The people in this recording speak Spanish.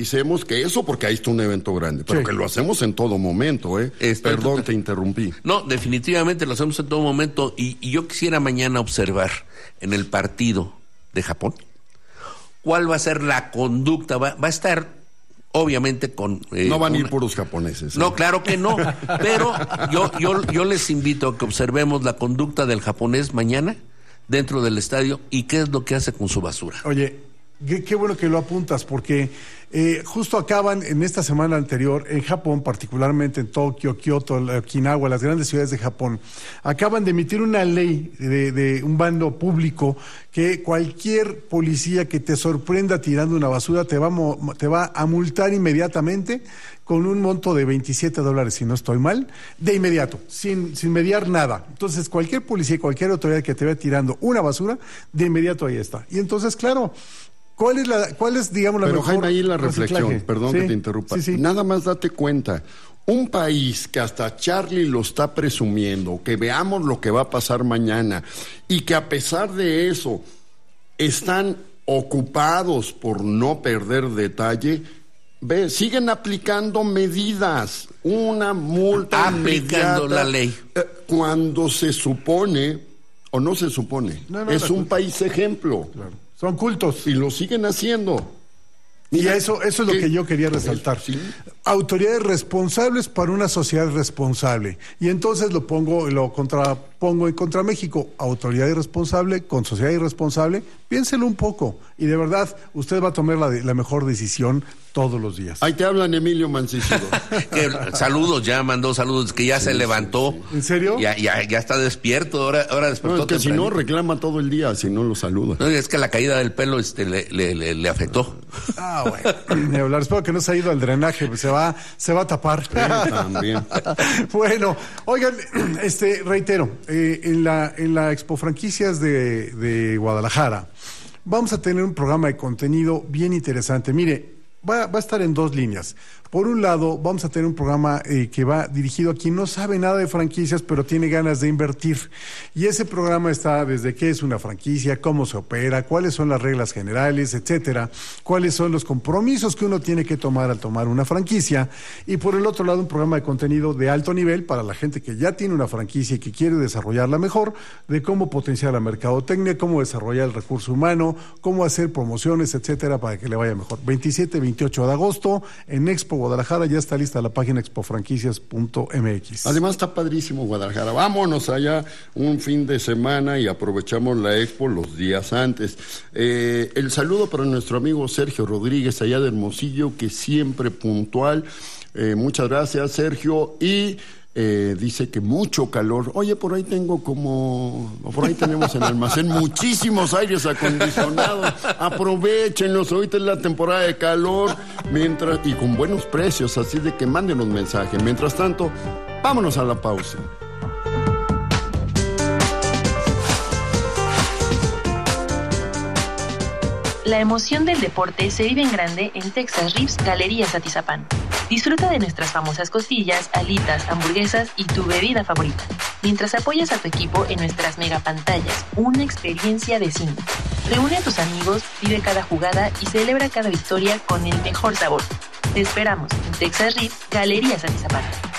concienticemos que eso, porque ahí está un evento grande, pero que lo hacemos en todo momento, ¿eh? Perdón, te interrumpí. No, definitivamente lo hacemos en todo momento, y yo quisiera mañana observar en el partido de Japón cuál va a ser la conducta. Va a estar obviamente con... no van a ir puros japoneses. No, claro que no, pero yo les invito a que observemos la conducta del japonés mañana dentro del estadio y qué es lo que hace con su basura. Oye, qué bueno que lo apuntas, porque justo acaban en esta semana anterior en Japón, particularmente en Tokio, Kioto, Okinawa, las grandes ciudades de Japón, acaban de emitir una ley de un bando público que cualquier policía que te sorprenda tirando una basura te va a multar inmediatamente con un monto de $27, si no estoy mal, de inmediato, sin mediar nada. Entonces, cualquier policía, cualquier autoridad que te vea tirando una basura, de inmediato ahí está. Y entonces, claro, ¿cuál es, digamos, la Pero mejor Jaime, ahí la reciclaje? reflexión, perdón que te interrumpa. Sí. Nada más date cuenta, un país que hasta Charlie lo está presumiendo, que veamos lo que va a pasar mañana, y que a pesar de eso están ocupados por no perder detalle, siguen aplicando medidas, una multa aplicando la ley. Cuando se supone, o no se supone, es un país ejemplo. Claro. Son cultos. Y lo siguen haciendo. Mira, y eso es lo que yo quería resaltar. Sí. Autoridades responsables para una sociedad responsable. Y entonces lo contrapongo en contra México. Autoridad irresponsable con sociedad irresponsable. Piénselo un poco. Y de verdad, usted va a tomar la mejor decisión todos los días. Ahí te hablan, Emilio Mancicido. Saludos, ya mandó saludos, que ya se levantó. Sí. ¿En serio? Ya está despierto, ahora despertó. No, es que si no, reclama todo el día, si no lo saluda. No, es que la caída del pelo le afectó. Bueno, espero que no se haya ido al drenaje, pues se va a tapar. También. Bueno, oigan, reitero, en la Expo Franquicias de Guadalajara vamos a tener un programa de contenido bien interesante. Mire, va a estar en dos líneas. Por un lado, vamos a tener un programa que va dirigido a quien no sabe nada de franquicias, pero tiene ganas de invertir. Y ese programa está desde qué es una franquicia, cómo se opera, cuáles son las reglas generales, etcétera, cuáles son los compromisos que uno tiene que tomar al tomar una franquicia. Y por el otro lado, un programa de contenido de alto nivel para la gente que ya tiene una franquicia y que quiere desarrollarla mejor, de cómo potenciar la mercadotecnia, cómo desarrollar el recurso humano, cómo hacer promociones, etcétera, para que le vaya mejor. 27, 28 de agosto en Expo Guadalajara, ya está lista la página expofranquicias.mx. Además está padrísimo Guadalajara, vámonos allá un fin de semana y aprovechamos la Expo los días antes. El saludo para nuestro amigo Sergio Rodríguez allá de Hermosillo, que siempre puntual. Muchas gracias, Sergio. Y dice que mucho calor. Oye, por ahí tenemos en el almacén muchísimos aires acondicionados. Aprovechenlos, ahorita es la temporada de calor, y con buenos precios, así de que mándenos mensaje. Mientras tanto, vámonos a la pausa. La emoción del deporte se vive en grande en Texas Ribs Galerías Atizapán. Disfruta de nuestras famosas costillas, alitas, hamburguesas y tu bebida favorita, mientras apoyas a tu equipo en nuestras megapantallas, una experiencia de cine. Reúne a tus amigos, vive cada jugada y celebra cada victoria con el mejor sabor. Te esperamos en Texas Ribs Galerías Atizapán.